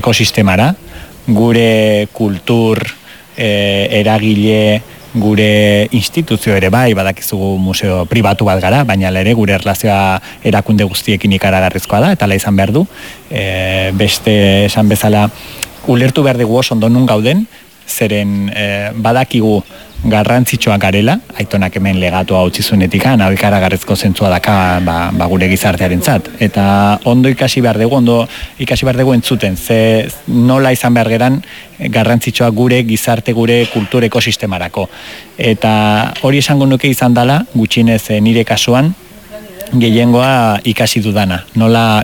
ekosistemara, gure kultur, eragile, gure instituzio ere bai, badakizugu museo pribatu bat gara, baina ere gure erlazioa erakunde guztiekin ikaragarrizkoa da, eta ala izan behar du. Beste esan bezala, ulertu behar dugu oso ondo nun gauden, zeren badakigu garrantzitsua garela, Aitonak hemen legatua utzi zuenetikan, hau ikaragarrizko zentzua daka gure gizartearentzat. Eta ondo ikasi behar dugu entzuten, ze nola izan behar geran garrantzitsua gure gizarte, gure kultur ekosistemarako. Eta hori esango nuke izan dela, gutxienez nire kasuan, gehiengoa ikasi dudana. Nola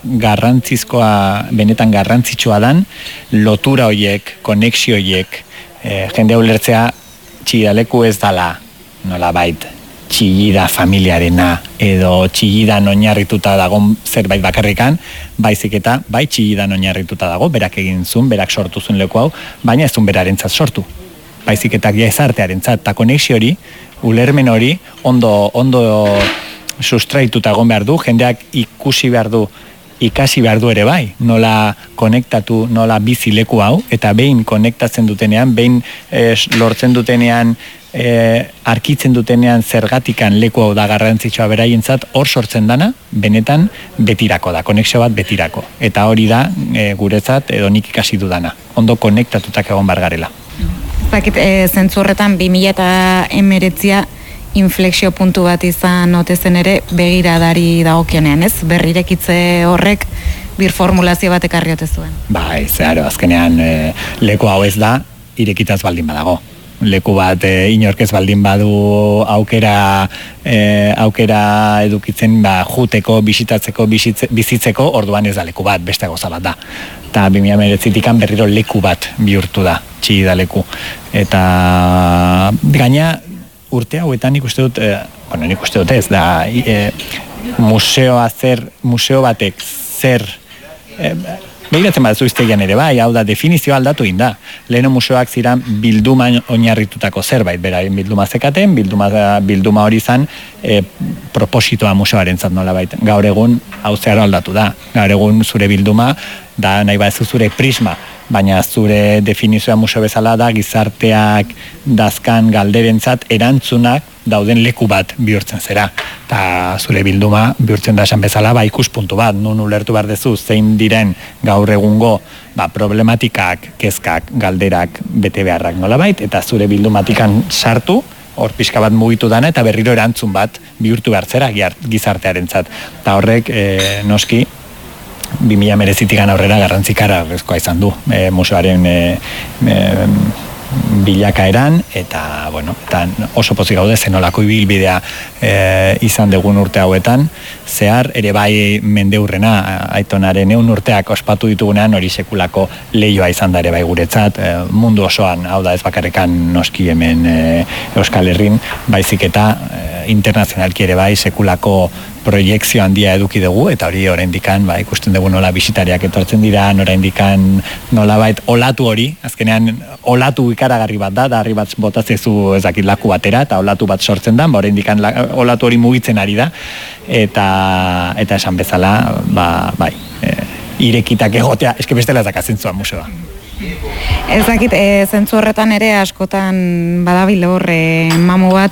benetan garrantzitsua dan, lotura horiek, konexio horiek, jende ulertzea txillidaleku ez dala, nola bait, txillida familiarena, edo txillidan oinarrituta dago zerbait bakarrikan, baizik eta bai txillidan oinarrituta dago, berak egin zuen, berak sortu zuen leku hau, baina ez zuen berarentzat sortu. Baizik eta gizartearentzat, eta konexio hori, ulermen hori, ondo sustraituta egon behar du, jendeak ikasi behar du ere bai, nola konektatu, nola bizi leku hau, eta behin konektatzen dutenean, behin lortzen dutenean, arkitzen dutenean zergatikan leku hau da garrantzitsua beraientzat, hor sortzen dana, benetan betirako da, konexio bat betirako. Eta hori da guretzat edo nik ikasi dudana, ondo konektatutak egon bar garela. Zakit, zentzu horretan 2019 inflexio puntu bat izan otezen ere begiradari dagokionean, ez? Berrirekitze horrek birformulazio bat ekarri ote zuen. Bai, zeharo, azkenean leku hau ez da irekitaz baldin badago. Leku bat inork ez baldin badu aukera edukitzen juteko, bisitatzeko, bizitzeko, orduan ez da leku bat, beste gauza bat da. Eta 2019 berriro leku bat bihurtu da, txillida leku. Eta gaina urte hauetan nik uste dut ez, da museo batek zer begiratzen bat zuiztegian ere bai, hau da definizioa aldatu inda. Leheno museoak ziren bilduma oinarritutako zerbait, beraren bilduma zekaten, bilduma hori zan propositoa museoaren zat nola baita. Gaur egun hau zeharo aldatu da, gaur egun zure bilduma da nahi bat zure prisma, baina zure definizioa museo bezala da gizarteak dazkan galderentzat erantzunak dauden leku bat bihurtzen zera. Eta zure bilduma bihurtzen da esan bezala ikuspuntu bat, nun ulertu behar dezu zein diren gaur egungo problematikak, kezkak, galderak, bete beharrak nolabait, eta zure bildumatikan sartu, hor pixka bat mugitu dana, eta berriro erantzun bat bihurtu behar zera gizartearentzat. Eta horrek noski 2019 aurrera garrantzikara izan du museoaren bilakaeran, eta oso pozik gaude zenolako ibilbidea izan dugun urte hauetan, zehar ere bai mendeurrena, Aitonaren 100 urteak ospatu ditugunean hori sekulako lehioa izan da ere bai guretzat, mundu osoan, hau da ez bakarrekan noski hemen Euskal Herrin, baizik eta internazionalki ere bai sekulako proiekzio handia eduki dugu, eta hori oraindikan ikusten dugu nola bisitariak etortzen dira, oraindikan nolabait olatu hori, azkenean olatu ikaragarri bat da harri bat botaztezu ezakit laku batera, eta olatu bat sortzen da, oraindikan olatu hori mugitzen ari da, eta esan bezala, irekitak egotea, eske bestela ez dakazentzua museoa. Ezakit, zentzu horretan ere askotan badabil hor mamu bat,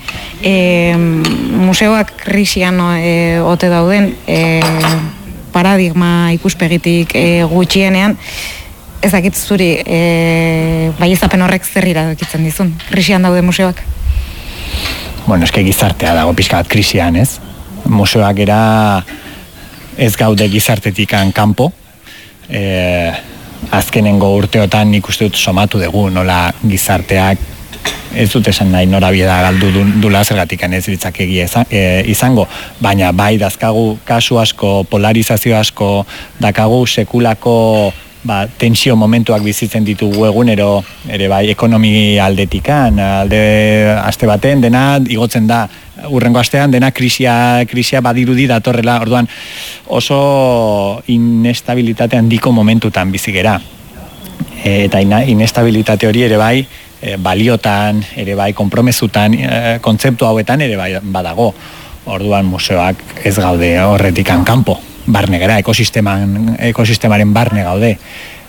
museoak krisian ote dauden paradigma ikuspegitik gutxienean, ezakit zuri baiezapen horrek zer iradokitzen dizun, krisian daude museoak? Eske gizartea dago pixka bat krisian, ez? Museoak era ez gaude gizartetikan kanpo, azkenengo urteotan nik uste dut somatu dugu, nola gizarteak ez dut esan nahi norabieda galdu dula zergatikan ez ditzakegi izango, baina bai dazkagu kasu asko, polarizazio asko, dakagu sekulako tensio momentuak bizitzen ditugu egunero, ere bai ekonomi aldetikan, aste baten dena igotzen da, urrengo astean dena krisia badirudi datorrela, orduan oso inestabilitate handiko momentutan bizigera. Eta inestabilitate hori ere bai baliotan, ere bai konpromesutan, kontzeptu hauetan ere bai badago. Orduan museoak ez gaude horretikan kanpo, barne gara, ekosistemaren barne gaude.